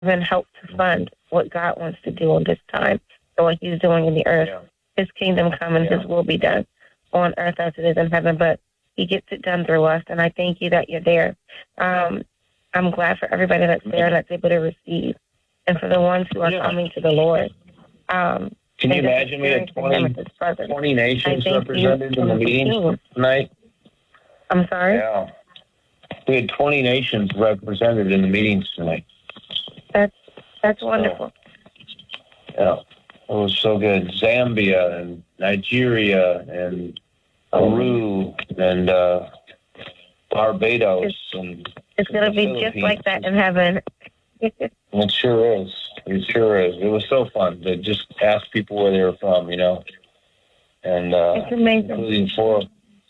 even help to fund what God wants to do in this time and what he's doing in the earth. Yeah. His kingdom come and his will be done on earth as it is in heaven, but he gets it done through us, and I thank you that you're there. I'm glad for everybody that's there and that's able to receive, and for the ones who are coming to the Lord. Can you imagine we had 20 nations represented in the meeting tonight? I'm sorry? Yeah. We had 20 nations represented in the meetings tonight. That's wonderful. Yeah. It was so good. Zambia and Nigeria and Peru and Barbados. It's going to be just like that in heaven. It sure is. It sure is. It was so fun to just ask people where they were from, you know. And it's amazing. Including four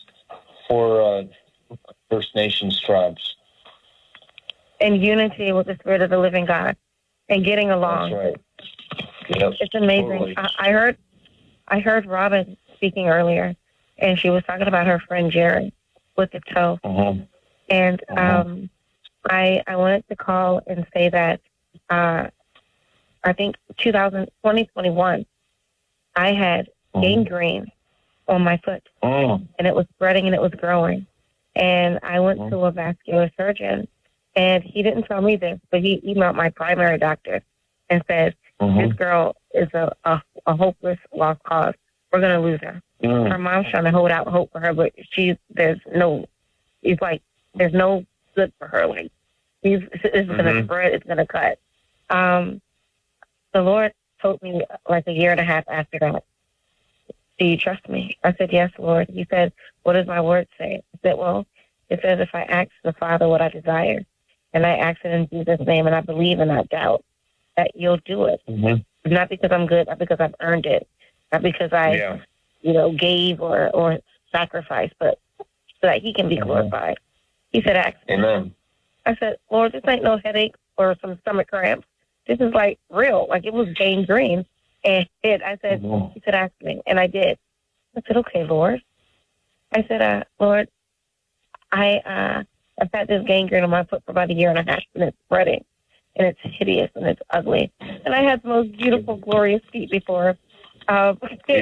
First Nations tribes. In unity with the Spirit of the living God and getting along. That's right. Yep, it's amazing. Totally. I heard Robin speaking earlier, and she was talking about her friend Jerry with the toe. And I wanted to call and say that I think 2021, I had gangrene on my foot, and it was spreading and it was growing. And I went to a vascular surgeon, and he didn't tell me this, but he emailed my primary doctor and said, this girl is a hopeless lost cause. We're going to lose her. Her mom's trying to hold out hope for her, but there's no good for her. Like, it's going to spread, it's going to cut. The Lord told me like a year and a half after that, do you trust me? I said, yes, Lord. He said, what does my word say? I said, well, it says if I ask the Father what I desire, and I ask it in Jesus' name, and I believe and I doubt, that you'll do it. Not because I'm good, not because I've earned it, not because I, gave or sacrificed, but so that he can be glorified. He said, ask me. Amen. I said, Lord, this ain't no headache or some stomach cramps. This is like real. Like it was gangrene. And I said, he said, ask me. And I did. I said, okay, Lord. I said, Lord, I've had this gangrene on my foot for about a year and a half, and it's spreading, and it's hideous, and it's ugly. And I had the most beautiful, glorious feet before. And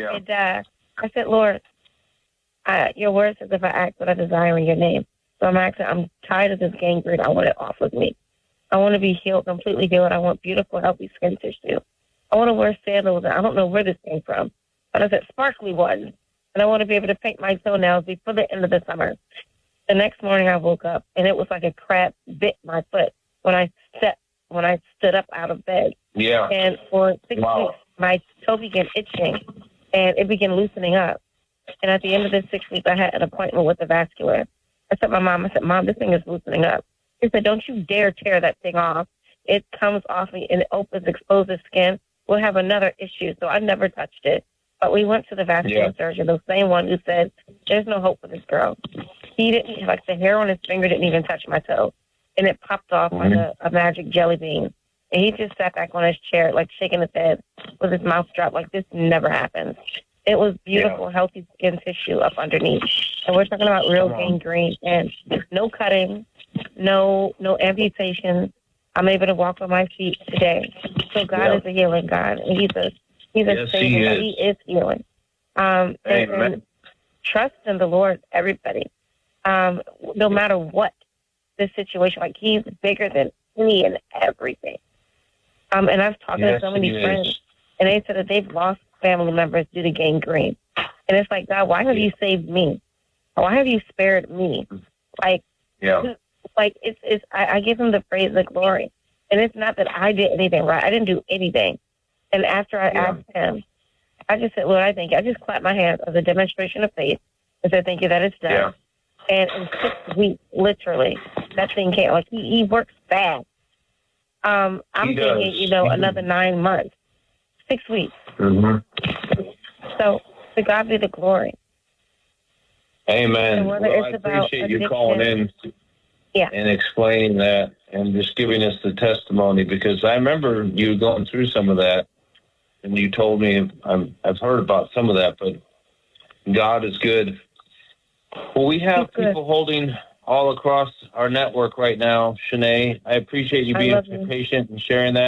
I said, Lord, your word says if I ask what I desire in your name. So I'm tired of this gangrene. I want it off of me. I want to be healed, completely healed. I want beautiful, healthy skin tissue. I want to wear sandals. I don't know where this came from, but it's sparkly ones. And I want to be able to paint my toenails before the end of the summer. The next morning I woke up, and it was like a crab bit my foot when I stood up out of bed. Yeah. And for 6 weeks, my toe began itching, and it began loosening up. And at the end of the 6 weeks, I had an appointment with the vascular. I said, Mom, this thing is loosening up. He said, don't you dare tear that thing off. It comes off me, and it exposes skin. We'll have another issue. So I never touched it. But we went to the vascular surgeon, the same one who said, there's no hope for this girl. He didn't, like the hair on his finger didn't even touch my toe. And it popped off like a magic jelly bean. And he just sat back on his chair, like shaking his head with his mouth dropped, like this never happens. It was beautiful, healthy skin tissue up underneath. And we're talking about real gangrene and no cutting, no amputation. I'm able to walk on my feet today. So God is a healing God, and He's a Savior. He is healing. And trust in the Lord, everybody. No matter what the situation, like He's bigger than any and everything. And I've talked to so many friends, and they said that they've lost family members due to gangrene. And it's like, God, why have you saved me? Why have you spared me? Like, I give Him the praise, the glory. And it's not that I did anything right. I didn't do anything. And after I asked Him, I just said, Lord, I thank you. I just clapped my hands as a demonstration of faith and said, thank you that it's done. Yeah. And in 6 weeks, literally, that thing came. Like, He works fast. I'm thinking, another 9 months, 6 weeks. So, to God be the glory. Amen. Well, I appreciate you calling in and explaining that and just giving us the testimony, because I remember you going through some of that, and you told me, I've heard about some of that, but God is good. Well, we have people holding all across our network right now, Shanae. I appreciate you being patient and sharing that.